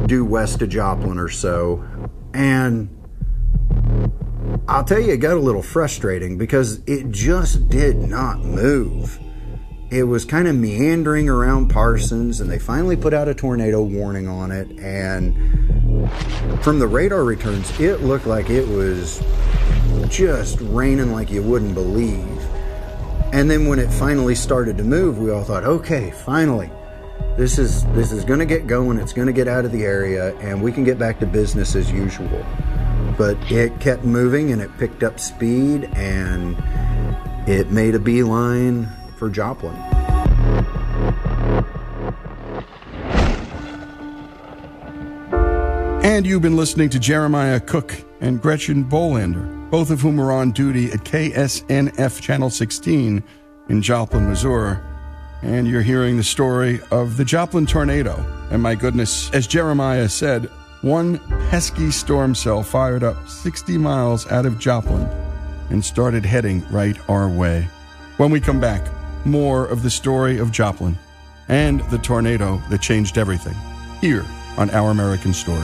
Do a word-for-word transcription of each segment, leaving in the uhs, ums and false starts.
due west of Joplin or so. And I'll tell you, it got a little frustrating because it just did not move. It was kind of meandering around Parsons, and they finally put out a tornado warning on it. And from the radar returns, it looked like it was just raining like you wouldn't believe. And then when it finally started to move, we all thought, okay, finally, this is this is going to get going. It's going to get out of the area, and we can get back to business as usual. But it kept moving, and it picked up speed, and it made a beeline for Joplin. And you've been listening to Jeremiah Cook and Gretchen Bolander, both of whom were on duty at K S N F Channel sixteen in Joplin, Missouri. And you're hearing the story of the Joplin tornado. And my goodness, as Jeremiah said, one pesky storm cell fired up sixty miles out of Joplin and started heading right our way. When we come back, more of the story of Joplin and the tornado that changed everything here on Our American Stories.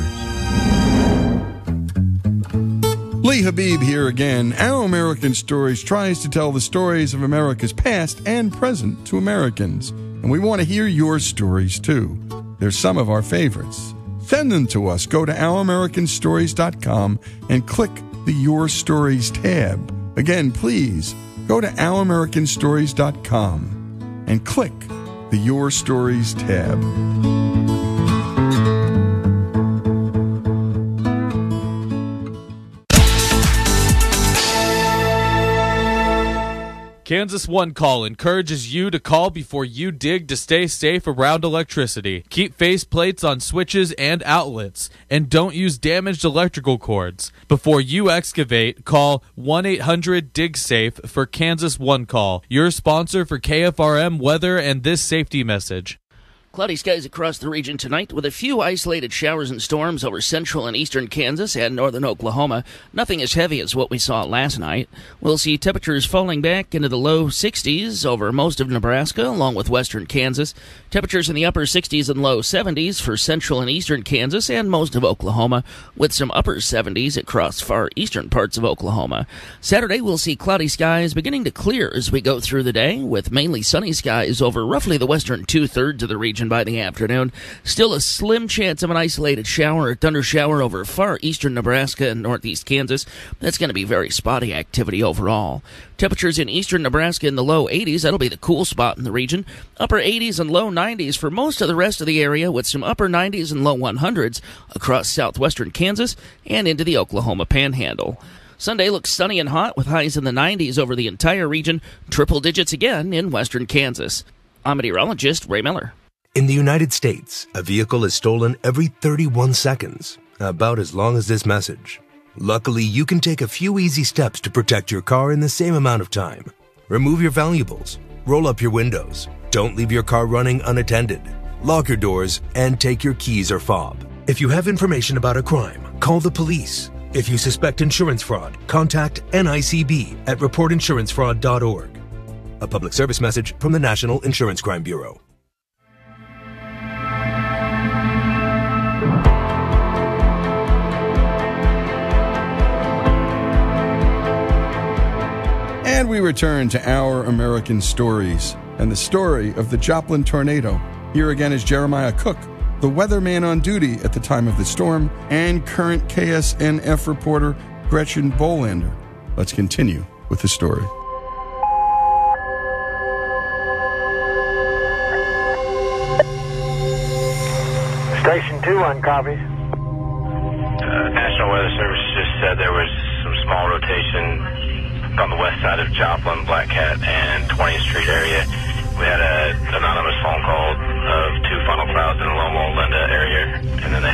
Lee Habib here again. Our American Stories tries to tell the stories of America's past and present to Americans. And we want to hear your stories too. They're some of our favorites. Send them to us. Go to our american stories dot com and click the Your Stories tab. Again, please go to our american stories dot com and click the Your Stories tab. Kansas One Call encourages you to call before you dig to stay safe around electricity. Keep face plates on switches and outlets, and don't use damaged electrical cords. Before you excavate, call one eight hundred dig safe for Kansas One Call, your sponsor for K F R M weather and this safety message. Cloudy skies across the region tonight with a few isolated showers and storms over central and eastern Kansas and northern Oklahoma. Nothing as heavy as what we saw last night. We'll see temperatures falling back into the low sixties over most of Nebraska along with western Kansas. Temperatures in the upper sixties and low seventies for central and eastern Kansas and most of Oklahoma, with some upper seventies across far eastern parts of Oklahoma. Saturday we'll see cloudy skies beginning to clear as we go through the day, with mainly sunny skies over roughly the western two-thirds of the region by the afternoon. Still a slim chance of an isolated shower or thunder shower over far eastern Nebraska and northeast Kansas. That's going to be very spotty activity overall. Temperatures in eastern Nebraska in the low eighties. That'll be the cool spot in the region. Upper eighties and low nineties for most of the rest of the area, with some upper nineties and low hundreds across southwestern Kansas and into the Oklahoma Panhandle. Sunday looks sunny and hot with highs in the nineties over the entire region. Triple digits again in western Kansas. I'm meteorologist Ray Miller. In the United States, a vehicle is stolen every thirty-one seconds, about as long as this message. Luckily, you can take a few easy steps to protect your car in the same amount of time. Remove your valuables, roll up your windows, don't leave your car running unattended, lock your doors, and take your keys or fob. If you have information about a crime, call the police. If you suspect insurance fraud, contact N I C B at report insurance fraud dot org. A public service message from the National Insurance Crime Bureau. And we return to Our American Stories and the story of the Joplin tornado. Here again is Jeremiah Cook, the weatherman on duty at the time of the storm, and current K S N F reporter Gretchen Bolander. Let's continue with the story. Station two on copies. Uh, National Weather Service just said there was some small rotation on the west side of Joplin, Black Cat, and twentieth Street area. We had an anonymous phone call of two funnel clouds in the Loma Linda area, and then they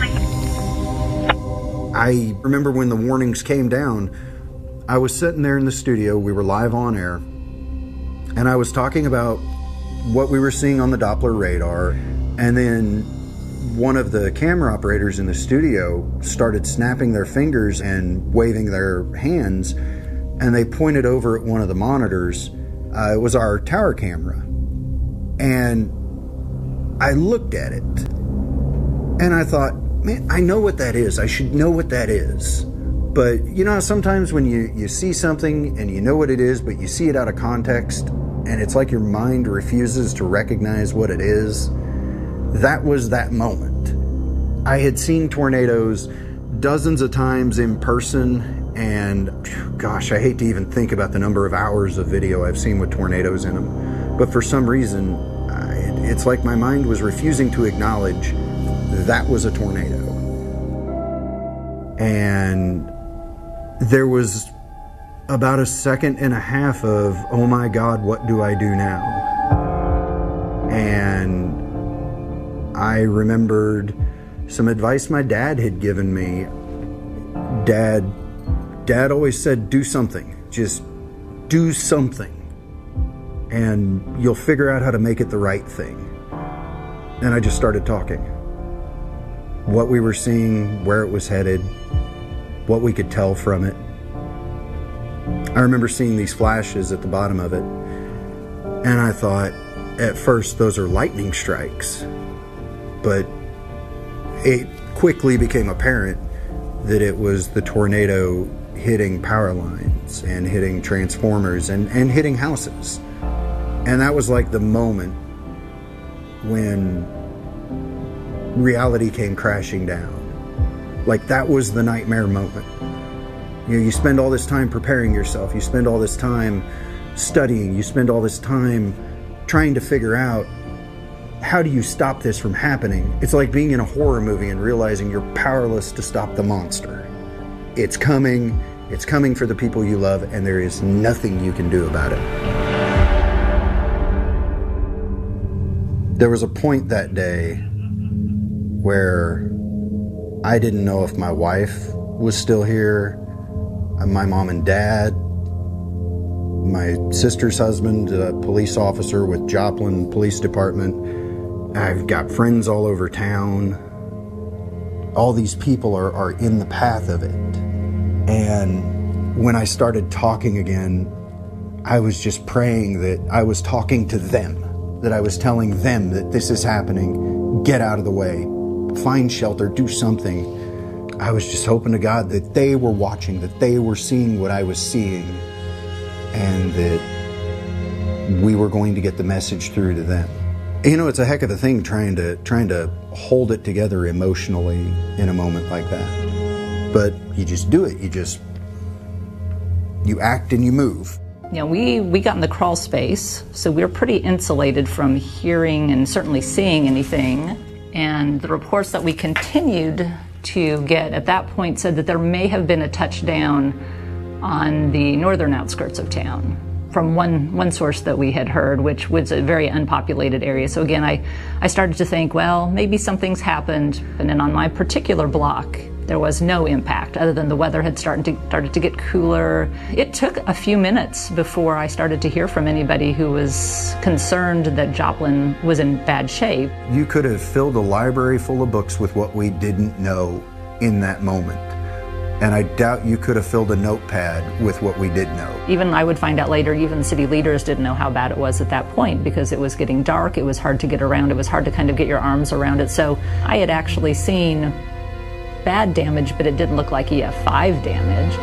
hung up. I remember when the warnings came down, I was sitting there in the studio, we were live on air, and I was talking about what we were seeing on the Doppler radar, and then one of the camera operators in the studio started snapping their fingers and waving their hands, and they pointed over at one of the monitors. Uh, it was our tower camera. And I looked at it, And I thought, man, I know what that is. I should know what that is. But, you know, sometimes when you, you see something and you know what it is, but you see it out of context, and it's like your mind refuses to recognize what it is. That was that moment. I had seen tornadoes dozens of times in person, and gosh, I hate to even think about the number of hours of video I've seen with tornadoes in them. But for some reason, I, it's like my mind was refusing to acknowledge that was a tornado. And there was about a second and a half of, oh my God, what do I do now? And I remembered some advice my dad had given me. Dad, Dad always said, do something. Just do something. And you'll figure out how to make it the right thing. And I just started talking. What we were seeing, where it was headed, what we could tell from it. I remember seeing these flashes at the bottom of it, and I thought, at first, those are lightning strikes. But it quickly became apparent that it was the tornado hitting power lines and hitting transformers and, and hitting houses. And that was like the moment when reality came crashing down. Like, that was the nightmare moment. You know, you spend all this time preparing yourself, you spend all this time studying, you spend all this time trying to figure out, how do you stop this from happening? It's like being in a horror movie and realizing you're powerless to stop the monster. It's coming, it's coming for the people you love, and there is nothing you can do about it. There was a point that day where I didn't know if my wife was still here, my mom and dad, my sister's husband, a police officer with Joplin Police Department. I've got friends all over town. All these people are, are in the path of it. And when I started talking again, I was just praying that I was talking to them, that I was telling them that this is happening, get out of the way, find shelter, do something. I was just hoping to God that they were watching, that they were seeing what I was seeing, and that we were going to get the message through to them. You know, it's a heck of a thing trying to trying to hold it together emotionally in a moment like that. But you just do it. You just, you act and you move. You know, we, we got in the crawl space, so we were pretty insulated from hearing and certainly seeing anything. And the reports that we continued to get at that point said that there may have been a touchdown on the northern outskirts of town from one, one source that we had heard, which was a very unpopulated area. So again, I, I started to think, well, maybe something's happened. And then on my particular block, there was no impact other than the weather had started to, started to get cooler. It took a few minutes before I started to hear from anybody who was concerned that Joplin was in bad shape. You could have filled a library full of books with what we didn't know in that moment. And I doubt you could have filled a notepad with what we did know. Even I would find out later, even city leaders didn't know how bad it was at that point because it was getting dark, it was hard to get around, it was hard to kind of get your arms around it. So I had actually seen bad damage, but it didn't look like E F five damage.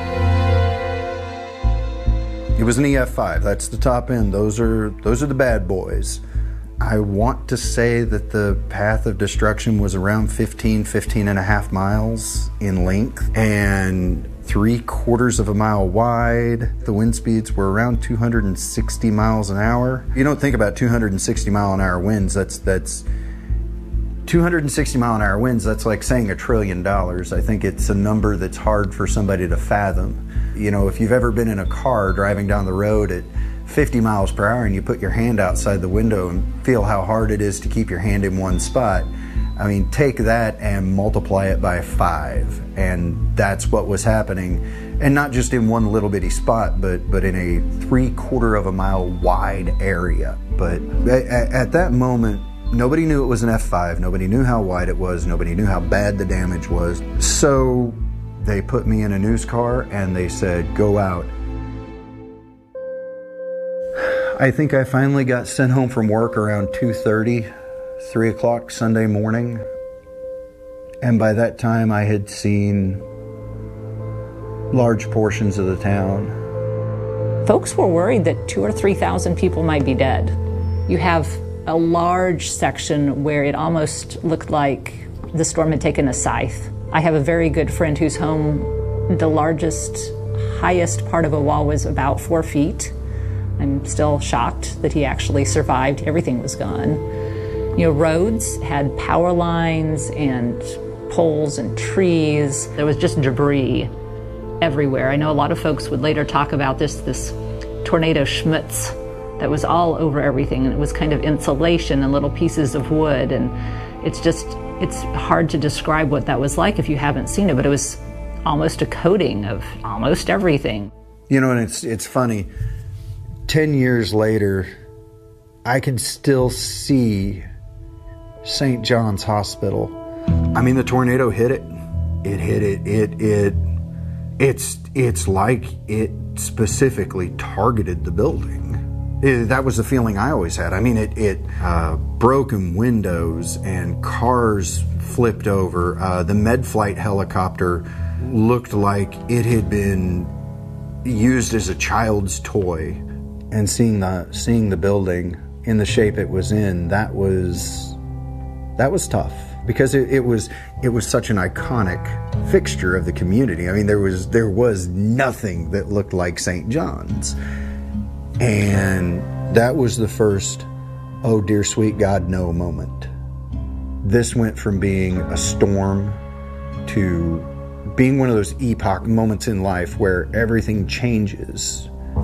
It was an E F five, that's the top end. Those are, those are the bad boys. I want to say that the path of destruction was around fifteen, fifteen and a half miles in length and three quarters of a mile wide. The wind speeds were around two hundred sixty miles an hour. You don't think about two hundred sixty mile an hour winds, that's, that's two hundred sixty mile an hour winds, that's like saying a trillion dollars. I think it's a number that's hard for somebody to fathom. You know, if you've ever been in a car driving down the road at fifty miles per hour and you put your hand outside the window and feel how hard it is to keep your hand in one spot, I mean, take that and multiply it by five, and that's what was happening. And not just in one little bitty spot, but but in a three quarter of a mile wide area. But at, at that moment, nobody knew it was an F five, nobody knew how wide it was, nobody knew how bad the damage was. So they put me in a news car and they said, go out. I think I finally got sent home from work around two thirty, three o'clock Sunday morning. And by that time, I had seen large portions of the town. Folks were worried that two or three thousand people might be dead. You have a large section where it almost looked like the storm had taken a scythe. I have a very good friend whose home, the largest, highest part of a wall was about four feet. I'm still shocked that he actually survived. Everything was gone. You know, roads had power lines and poles and trees. There was just debris everywhere. I know a lot of folks would later talk about this, this tornado schmutz that was all over everything, and it was kind of insulation and little pieces of wood, and it's just, it's hard to describe what that was like if you haven't seen it, but it was almost a coating of almost everything. You know, and it's it's funny, ten years later, I can still see Saint John's Hospital. I mean, the tornado hit it. It hit it. It it it's it's like it specifically targeted the building. It, that was the feeling I always had. I mean, it it uh, broken windows and cars flipped over. Uh, the Medflight helicopter looked like it had been used as a child's toy. And seeing the seeing the building in the shape it was in, that was that was tough. Because it, it was it was such an iconic fixture of the community. I mean, there was there was nothing that looked like Saint John's, and that was the first, oh dear sweet God, no moment. This went from being a storm to being one of those epoch moments in life where everything changes.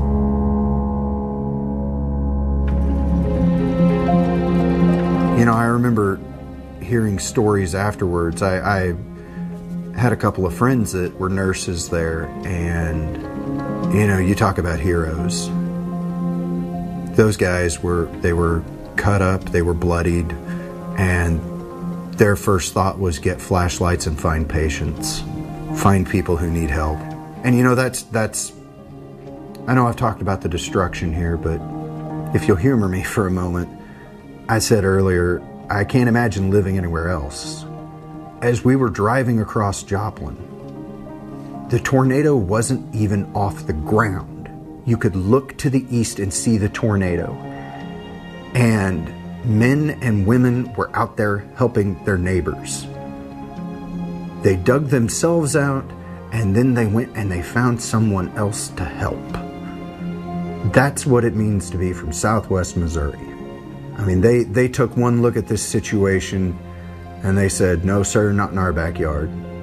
You know, I remember hearing stories afterwards. I, I had a couple of friends that were nurses there, and, you know, you talk about heroes. Those guys were, they were cut up, they were bloodied, and their first thought was get flashlights and find patients, find people who need help. And, you know, that's, that's, I know I've talked about the destruction here, but if you'll humor me for a moment, I said earlier, I can't imagine living anywhere else. As we were driving across Joplin, the tornado wasn't even off the ground. You could look to the east and see the tornado. And men and women were out there helping their neighbors. They dug themselves out, and then they went and they found someone else to help. That's what it means to be from Southwest Missouri. I mean, they, they took one look at this situation and they said, no, sir, not in our backyard.